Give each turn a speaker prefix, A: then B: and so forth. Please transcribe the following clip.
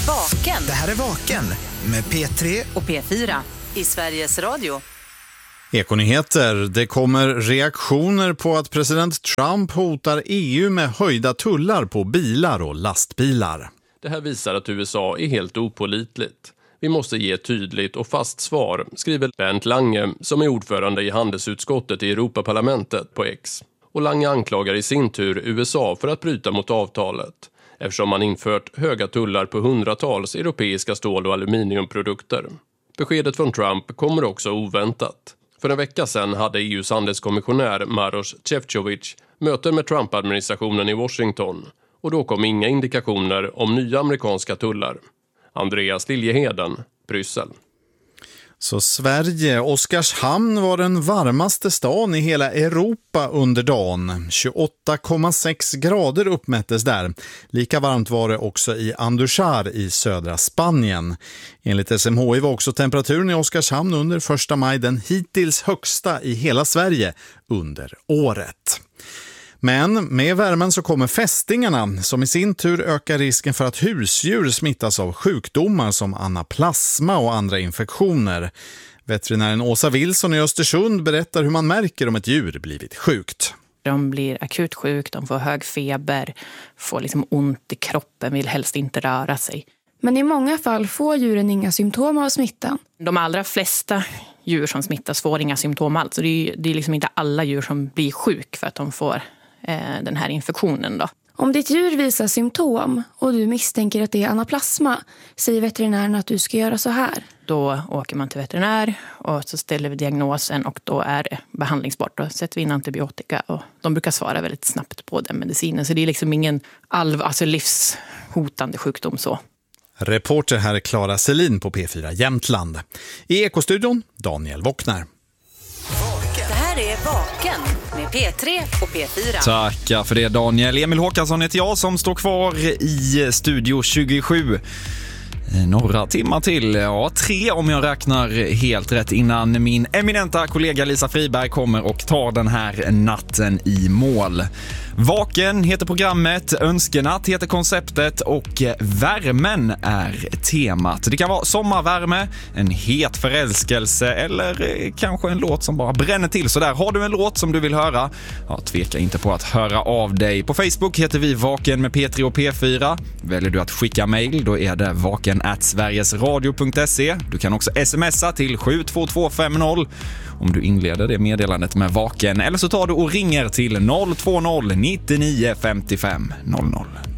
A: Vaken.
B: Det här är Vaken med P3
A: och P4 i Sveriges Radio.
C: Ekonyheter. Det kommer reaktioner på att president Trump hotar EU med höjda tullar på bilar och lastbilar.
D: Det här visar att USA är helt opålitligt. Vi måste ge ett tydligt och fast svar, skriver Bernd Lange som är ordförande i handelsutskottet i Europaparlamentet på X. Och Lange anklagar i sin tur USA för att bryta mot avtalet, eftersom man infört höga tullar på hundratals europeiska stål- och aluminiumprodukter. Beskedet från Trump kommer också oväntat. För en vecka sedan hade EUs handelskommissionär Maroš Šefčovič möte med Trump-administrationen i Washington och då kom inga indikationer om nya amerikanska tullar. Andreas Liljeheden, Bryssel.
C: Så Sverige, Oskarshamn var den varmaste stan i hela Europa under dagen. 28,6 grader uppmättes där. Lika varmt var det också i Andújar i södra Spanien. Enligt SMHI var också temperaturen i Oskarshamn under 1 maj den hittills högsta i hela Sverige under året. Men med värmen så kommer fästingarna som i sin tur ökar risken för att husdjur smittas av sjukdomar som anaplasma och andra infektioner. Veterinären Åsa Wilson i Östersund berättar hur man märker om ett djur blivit sjukt.
E: De blir akut sjuk, de får hög feber, får liksom ont i kroppen, vill helst inte röra sig.
F: Men i många fall får djuren inga symptom av smittan.
E: De allra flesta djur som smittas får inga symptom alls. Så det är liksom inte alla djur som blir sjuk för att de får den här infektionen då.
F: Om ditt djur visar symptom och du misstänker att det är anaplasma, säger veterinären att du ska göra så här.
E: Då åker man till veterinär och så ställer vi diagnosen och då är det behandlingsbart. Då sätter vi in antibiotika och de brukar svara väldigt snabbt på den medicinen. Så det är liksom ingen livshotande sjukdom så.
C: Reporter här är Clara Selin på P4 Jämtland. I Ekostudion, Daniel Wockner.
A: Det här är Vaken med P3 och P4.
G: Tackar för det Daniel. Emil Håkansson heter jag som står kvar i Studio 27. Några timmar till, 3 om jag räknar helt rätt innan min eminenta kollega Lisa Friberg kommer och tar den här natten i mål. Vaken heter programmet, önskenatt heter konceptet och värmen är temat. Det kan vara sommarvärme, en het förälskelse eller kanske en låt som bara bränner till. Så där har du en låt som du vill höra, tveka inte på att höra av dig. På Facebook heter vi Vaken med P3 och P4. Väljer du att skicka mejl, då är det vaken@sverigesradio.se. Du kan också smsa till 72250 om du inleder det meddelandet med Vaken, eller så tar du och ringer till 020 99 55 00.